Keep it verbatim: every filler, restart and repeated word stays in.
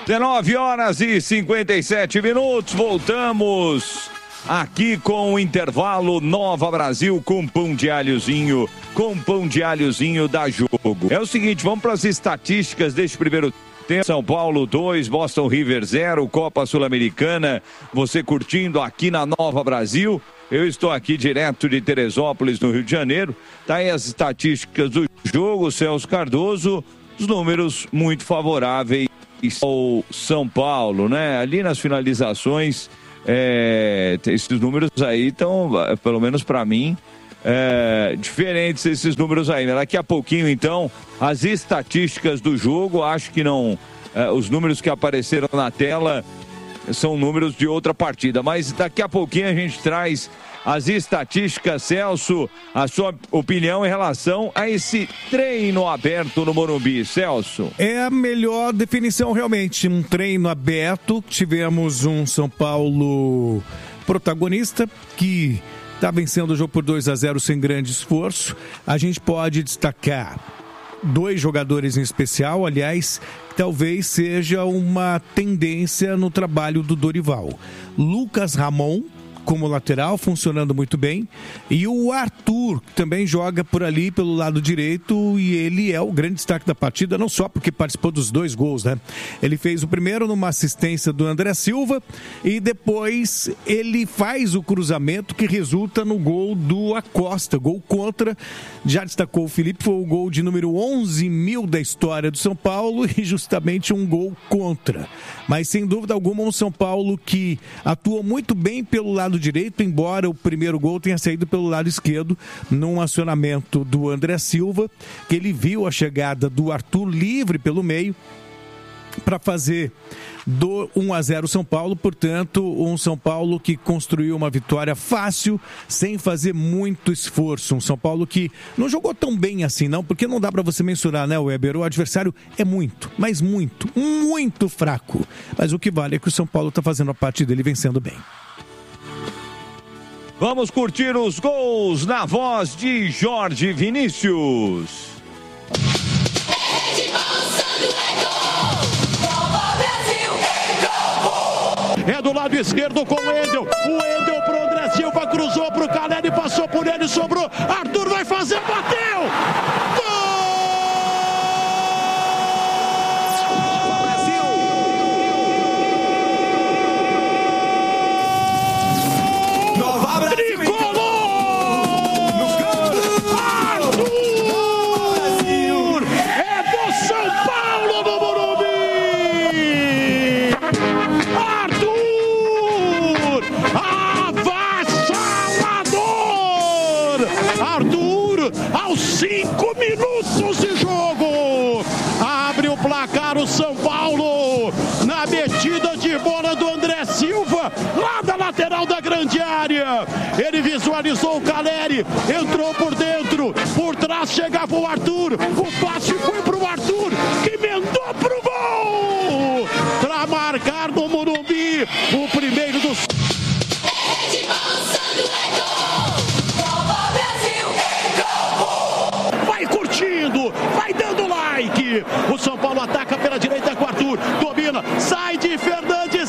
dezenove horas e cinquenta e sete minutos, voltamos aqui com o intervalo Nova Brasil com pão de alhozinho, com pão de alhozinho da Jogo. É o seguinte, vamos para as estatísticas deste primeiro tempo. São Paulo dois, Boston River zero, Copa Sul-Americana, você curtindo aqui na Nova Brasil. Eu estou aqui direto de Teresópolis, no Rio de Janeiro. Tá aí as estatísticas do jogo, Celso Cardoso, os números muito favoráveis ao São Paulo, né? Ali nas finalizações, é, esses números aí estão, pelo menos para mim, é, diferentes esses números aí, né? Daqui a pouquinho, então, as estatísticas do jogo, acho que não, é, os números que apareceram na tela são números de outra partida, mas daqui a pouquinho a gente traz as estatísticas. Celso, a sua opinião em relação a esse treino aberto no Morumbi, Celso? É a melhor definição realmente, um treino aberto. Tivemos um São Paulo protagonista que está vencendo o jogo por dois a zero sem grande esforço. A gente pode destacar dois jogadores em especial, aliás, talvez seja uma tendência no trabalho do Dorival. Lucas Ramon, como lateral, funcionando muito bem, e o Arthur, que também joga por ali pelo lado direito, e ele é o grande destaque da partida, não só porque participou dos dois gols, né? Ele fez o primeiro numa assistência do André Silva, e depois ele faz o cruzamento que resulta no gol do Acosta, gol contra. Já destacou o Felipe, foi o gol de número onze mil da história do São Paulo, e justamente um gol contra. Mas sem dúvida alguma um São Paulo que atuou muito bem pelo lado direito, embora o primeiro gol tenha saído pelo lado esquerdo, num acionamento do André Silva, que ele viu a chegada do Arthur livre pelo meio para fazer do um a zero São Paulo. Portanto, um São Paulo que construiu uma vitória fácil, sem fazer muito esforço. Um São Paulo que não jogou tão bem assim, não, porque não dá para você mensurar, né, Weber? O adversário é muito, mas muito, muito fraco. Mas o que vale é que o São Paulo está fazendo a parte dele vencendo bem. Vamos curtir os gols na voz de Jorge Vinícius. É do lado esquerdo com o Endel. O Endel pro André Silva, cruzou pro Caleri, passou por ele, sobrou. Arthur vai fazer, bateu! Gol! Cinco minutos de jogo, abre o placar o São Paulo, na metida de bola do André Silva, lá da lateral da grande área, ele visualizou o Caleri, entrou por dentro, por trás chegava o Arthur, o passe foi pro Arthur, que emendou pro gol, pra marcar no Morumbi, o primeiro do... Vai dando like. O São Paulo ataca pela direita com o Arthur. Domina. Sai de Fernandes.